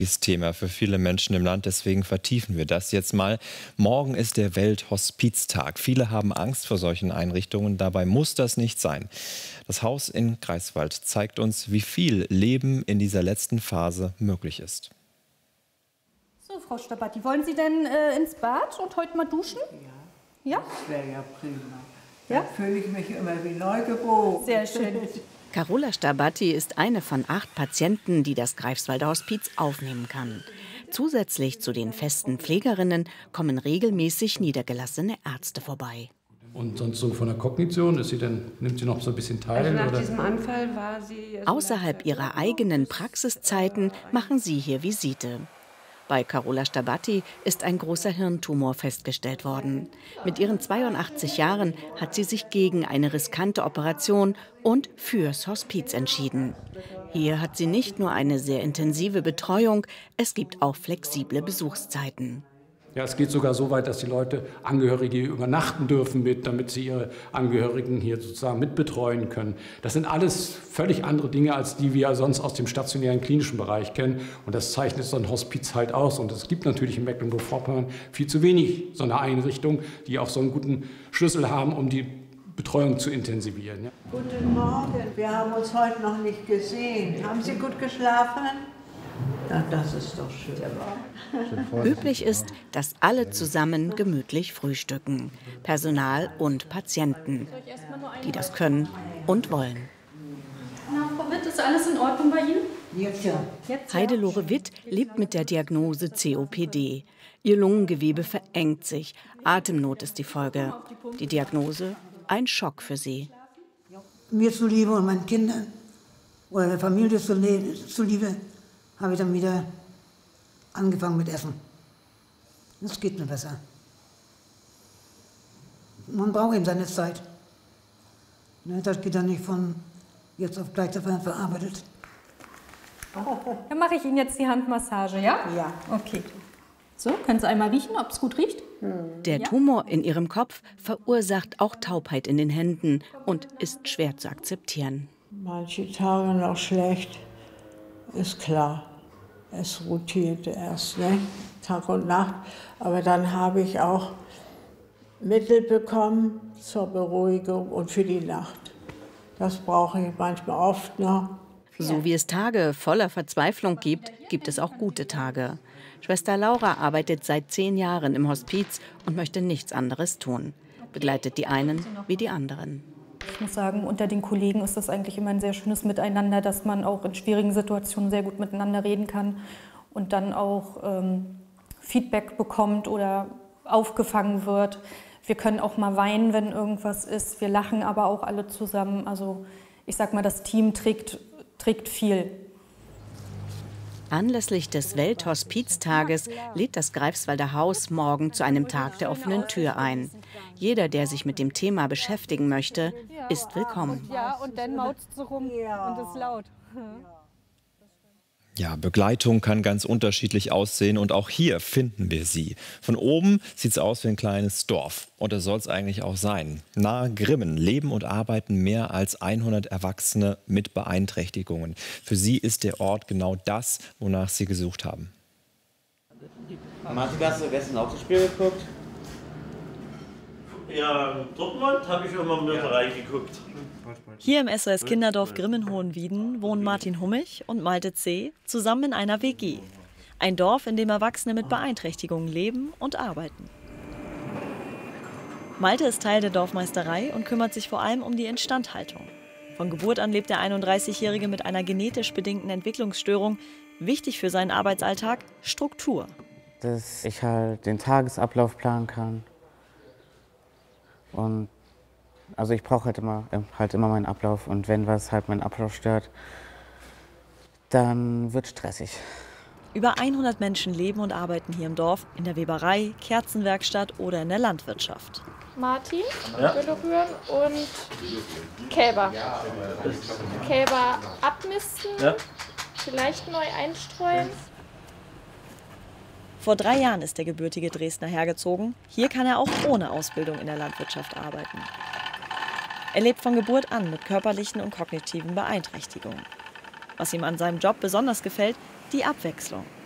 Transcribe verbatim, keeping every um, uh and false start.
Thema für viele Menschen im Land, deswegen vertiefen wir das jetzt mal. Morgen ist der Welthospiztag. Viele haben Angst vor solchen Einrichtungen, dabei muss das nicht sein. Das Haus in Greifswald zeigt uns, wie viel Leben in dieser letzten Phase möglich ist. So, Frau Stabatti, wollen Sie denn äh, ins Bad und heute mal duschen? Ja, Ja? das wäre ja prima. Ja? Dann fühle ich mich immer wie neugeboren. Sehr schön. Carola Stabatti ist eine von acht Patienten, die das Greifswalder Hospiz aufnehmen kann. Zusätzlich zu den festen Pflegerinnen kommen regelmäßig niedergelassene Ärzte vorbei. Und sonst so von der Kognition, ist sie denn, nimmt sie noch so ein bisschen teil? Also nach oder? diesem Anfall war sie... Also Außerhalb ihrer eigenen Praxiszeiten machen sie hier Visite. Bei Carola Stabatti ist ein großer Hirntumor festgestellt worden. Mit ihren zweiundachtzig Jahren hat sie sich gegen eine riskante Operation und fürs Hospiz entschieden. Hier hat sie nicht nur eine sehr intensive Betreuung, es gibt auch flexible Besuchszeiten. Ja, es geht sogar so weit, dass die Leute, Angehörige übernachten dürfen mit, damit sie ihre Angehörigen hier sozusagen mitbetreuen können. Das sind alles völlig andere Dinge, als die wir sonst aus dem stationären klinischen Bereich kennen. Und das zeichnet so ein Hospiz halt aus. Und es gibt natürlich in Mecklenburg-Vorpommern viel zu wenig so eine Einrichtung, die auch so einen guten Schlüssel haben, um die Betreuung zu intensivieren. Ja. Guten Morgen, wir haben uns heute noch nicht gesehen. Haben Sie gut geschlafen? Na, das ist doch schön. Üblich ist, dass alle zusammen gemütlich frühstücken. Personal und Patienten, die das können und wollen. Na, Frau Witt, ist alles in Ordnung bei Ihnen? Jetzt ja. Jetzt, ja. Heidelore Witt lebt mit der Diagnose C O P D. Ihr Lungengewebe verengt sich. Atemnot ist die Folge. Die Diagnose ein Schock für sie. Mir zuliebe und meinen Kindern oder der Familie zuliebe habe ich dann wieder angefangen mit Essen. Das geht mir besser. Man braucht eben seine Zeit. Das geht dann nicht von jetzt auf gleich verarbeitet. Dann mache ich Ihnen jetzt die Handmassage, ja? Ja. Okay. So, können Sie einmal riechen, ob es gut riecht? Der Tumor in ihrem Kopf verursacht auch Taubheit in den Händen und ist schwer zu akzeptieren. Manche Tage noch schlecht, ist klar. Es rotierte erst, ne? Tag und Nacht. Aber dann habe ich auch Mittel bekommen zur Beruhigung und für die Nacht. Das brauche ich manchmal oft noch. So wie es Tage voller Verzweiflung gibt, gibt es auch gute Tage. Schwester Laura arbeitet seit zehn Jahren im Hospiz und möchte nichts anderes tun. Begleitet die einen wie die anderen. Ich muss sagen, unter den Kollegen ist das eigentlich immer ein sehr schönes Miteinander, dass man auch in schwierigen Situationen sehr gut miteinander reden kann und dann auch ähm, Feedback bekommt oder aufgefangen wird. Wir können auch mal weinen, wenn irgendwas ist. Wir lachen aber auch alle zusammen. Also ich sag mal, das Team trägt, trägt viel. Anlässlich des Welthospiztages lädt das Greifswalder Haus morgen zu einem Tag der offenen Tür ein. Jeder, der sich mit dem Thema beschäftigen möchte, ist willkommen. Ja, und dann maut's so rum und ist laut. Ja, Begleitung kann ganz unterschiedlich aussehen und auch hier finden wir sie. Von oben sieht es aus wie ein kleines Dorf und das soll es eigentlich auch sein. Nahe Grimmen leben und arbeiten mehr als hundert Erwachsene mit Beeinträchtigungen. Für sie ist der Ort genau das, wonach sie gesucht haben. Martin, hast du gestern auch das Spiel geguckt? Ja, in Dortmund habe ich immer mit reingeguckt. Hier im S O S Kinderdorf Grimmen-Hohenwieden wohnen Martin Hummich und Malte C. zusammen in einer W G. Ein Dorf, in dem Erwachsene mit Beeinträchtigungen leben und arbeiten. Malte ist Teil der Dorfmeisterei und kümmert sich vor allem um die Instandhaltung. Von Geburt an lebt der einunddreißigjährige mit einer genetisch bedingten Entwicklungsstörung. Wichtig für seinen Arbeitsalltag: Struktur. Dass ich halt den Tagesablauf planen kann. Und also ich brauche halt immer, halt immer meinen Ablauf und wenn was halt meinen Ablauf stört, dann wird stressig. Über hundert Menschen leben und arbeiten hier im Dorf, in der Weberei, Kerzenwerkstatt oder in der Landwirtschaft. Martin, ja. Gülle rühren und Kälber. Kälber abmisten, ja. Vielleicht neu einstreuen. Vor drei Jahren ist der gebürtige Dresdner hergezogen. Hier kann er auch ohne Ausbildung in der Landwirtschaft arbeiten. Er lebt von Geburt an mit körperlichen und kognitiven Beeinträchtigungen. Was ihm an seinem Job besonders gefällt, die Abwechslung.